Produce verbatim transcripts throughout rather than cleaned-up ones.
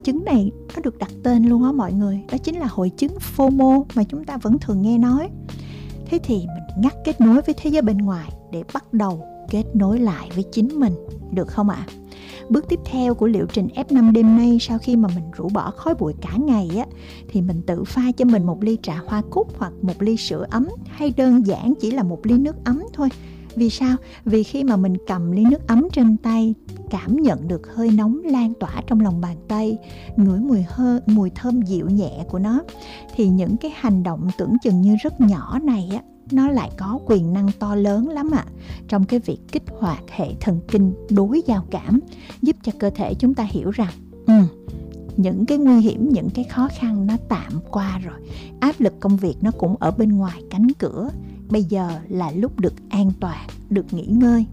Chứng này nó được đặt tên luôn á mọi người. Đó chính là hội chứng FOMO mà chúng ta vẫn thường nghe nói. Thế thì mình ngắt kết nối với thế giới bên ngoài để bắt đầu kết nối lại với chính mình, được không ạ? À? Bước tiếp theo của liệu trình ép năm đêm nay, sau khi mà mình rũ bỏ khói bụi cả ngày á, thì mình tự pha cho mình một ly trà hoa cúc hoặc một ly sữa ấm, hay đơn giản chỉ là một ly nước ấm thôi. Vì sao? Vì khi mà mình cầm ly nước ấm trên tay, cảm nhận được hơi nóng lan tỏa trong lòng bàn tay, ngửi mùi hơi, mùi thơm dịu nhẹ của nó, thì những cái hành động tưởng chừng như rất nhỏ này á, nó lại có quyền năng to lớn lắm ạ, à, trong cái việc kích hoạt hệ thần kinh đối giao cảm, giúp cho cơ thể chúng ta hiểu rằng ừ, những cái nguy hiểm, những cái khó khăn nó tạm qua rồi, áp lực công việc nó cũng ở bên ngoài cánh cửa, bây giờ là lúc được an toàn, được nghỉ ngơi.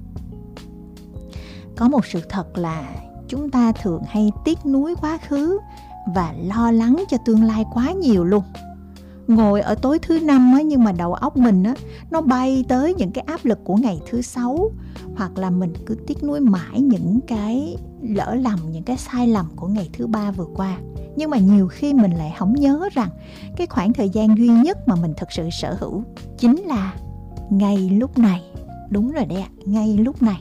Có một sự thật là chúng ta thường hay tiếc nuối quá khứ và lo lắng cho tương lai quá nhiều luôn. Ngồi ở tối thứ năm á, nhưng mà đầu óc mình á, nó bay tới những cái áp lực của ngày thứ sáu, hoặc là mình cứ tiếc nuối mãi những cái lỡ lầm, những cái sai lầm của ngày thứ ba vừa qua. Nhưng mà nhiều khi mình lại không nhớ rằng cái khoảng thời gian duy nhất mà mình thực sự sở hữu chính là ngay lúc này. Đúng rồi đấy ạ, ngay lúc này.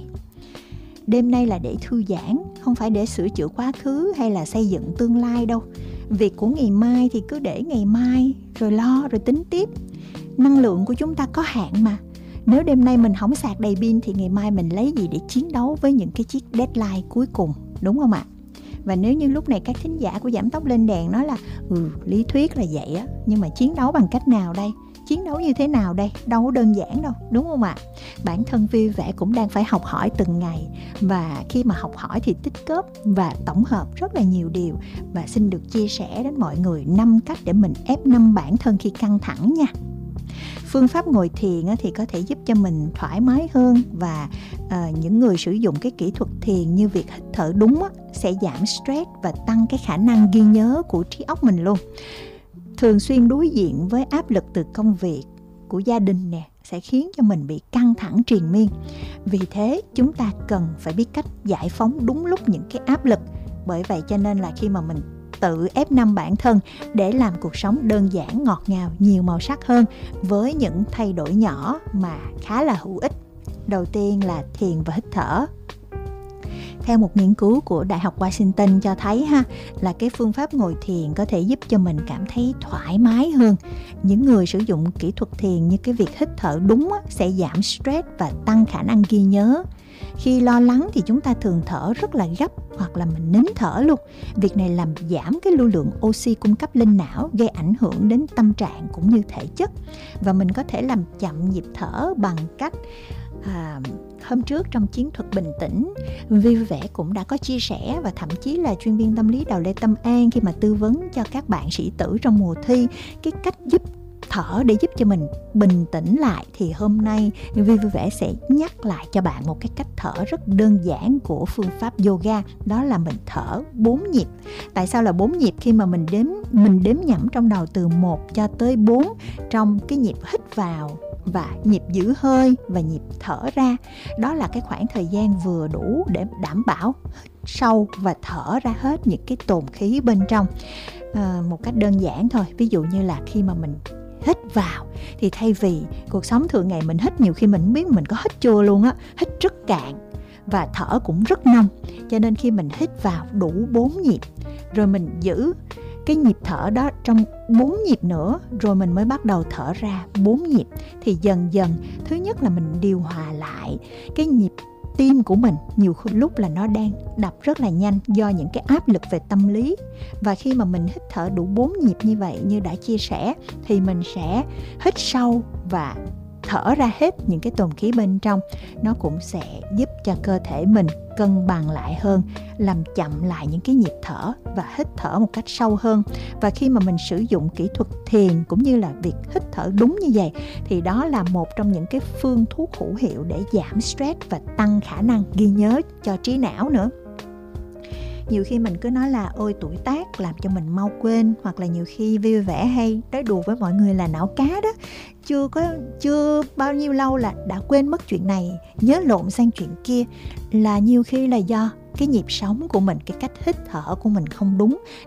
Đêm nay là để thư giãn, không phải để sửa chữa quá khứ hay là xây dựng tương lai đâu. Việc của ngày mai thì cứ để ngày mai, rồi lo, rồi tính tiếp. Năng lượng của chúng ta có hạn mà. Nếu đêm nay mình không sạc đầy pin thì ngày mai mình lấy gì để chiến đấu với những cái chiếc deadline cuối cùng, đúng không ạ? Và nếu như lúc này các thính giả của Giảm Tốc Lên Đèn nói là ừ, lý thuyết là vậy á, nhưng mà chiến đấu bằng cách nào đây? Chiến đấu như thế nào đây? Đâu có đơn giản đâu, đúng không ạ? Bản thân vui vẻ cũng đang phải học hỏi từng ngày. Và khi mà học hỏi thì tích góp và tổng hợp rất là nhiều điều. Và xin được chia sẻ đến mọi người năm cách để mình ép năm bản thân khi căng thẳng nha. Phương pháp ngồi thiền thì có thể giúp cho mình thoải mái hơn. Và uh, những người sử dụng cái kỹ thuật thiền như việc hít thở đúng á, sẽ giảm stress và tăng cái khả năng ghi nhớ của trí óc mình luôn. Thường xuyên đối diện với áp lực từ công việc, của gia đình nè, sẽ khiến cho mình bị căng thẳng triền miên. Vì thế chúng ta cần phải biết cách giải phóng đúng lúc những cái áp lực. Bởi vậy cho nên là khi mà mình tự ép năm bản thân để làm cuộc sống đơn giản, ngọt ngào, nhiều màu sắc hơn với những thay đổi nhỏ mà khá là hữu ích. Đầu tiên là thiền và hít thở. Theo một nghiên cứu của Đại học Washington cho thấy ha, là cái phương pháp ngồi thiền có thể giúp cho mình cảm thấy thoải mái hơn. Những người sử dụng kỹ thuật thiền như cái việc hít thở đúng á, sẽ giảm stress và tăng khả năng ghi nhớ. Khi lo lắng thì chúng ta thường thở rất là gấp hoặc là mình nín thở luôn. Việc này làm giảm cái lưu lượng oxy cung cấp lên não, gây ảnh hưởng đến tâm trạng cũng như thể chất. Và mình có thể làm chậm nhịp thở bằng cách à, hôm trước trong chiến thuật bình tĩnh, Vui Vẻ cũng đã có chia sẻ, và thậm chí là chuyên viên tâm lý Đào Lê Tâm An khi mà tư vấn cho các bạn sĩ tử trong mùa thi cái cách giúp thở để giúp cho mình bình tĩnh lại, thì hôm nay Vui Vẻ sẽ nhắc lại cho bạn một cái cách thở rất đơn giản của phương pháp yoga, đó là mình thở bốn nhịp. Tại sao là bốn nhịp? Khi mà mình đếm mình đếm nhẩm trong đầu từ một cho tới bốn trong cái nhịp hít vào và nhịp giữ hơi và nhịp thở ra. Đó là cái khoảng thời gian vừa đủ để đảm bảo hít sâu và thở ra hết những cái tồn khí bên trong. À, một cách đơn giản thôi, ví dụ như là khi mà mình hít vào thì thay vì cuộc sống thường ngày mình hít nhiều khi mình không biết mình có hít chưa luôn á, hít rất cạn và thở cũng rất nông. Cho nên khi mình hít vào đủ bốn nhịp, rồi mình giữ cái nhịp thở đó trong bốn nhịp nữa, rồi mình mới bắt đầu thở ra bốn nhịp, thì dần dần thứ nhất là mình điều hòa lại cái nhịp tim của mình. Nhiều lúc là nó đang đập rất là nhanh do những cái áp lực về tâm lý. Và khi mà mình hít thở đủ bốn nhịp như vậy, như đã chia sẻ, thì mình sẽ hít sâu và thở ra hết những cái tồn khí bên trong. Nó cũng sẽ giúp cho cơ thể mình cân bằng lại hơn, làm chậm lại những cái nhịp thở và hít thở một cách sâu hơn. Và khi mà mình sử dụng kỹ thuật thiền cũng như là việc hít thở đúng như vậy, thì đó là một trong những cái phương thuốc hữu hiệu để giảm stress và tăng khả năng ghi nhớ cho trí não nữa. Nhiều khi mình cứ nói là ôi tuổi tác làm cho mình mau quên, hoặc là nhiều khi Vui Vẻ hay nói đùa với mọi người là não cá đó, chưa có chưa bao nhiêu lâu là đã quên mất chuyện này, nhớ lộn sang chuyện kia, là nhiều khi là do cái nhịp sống của mình, cái cách hít thở của mình không đúng,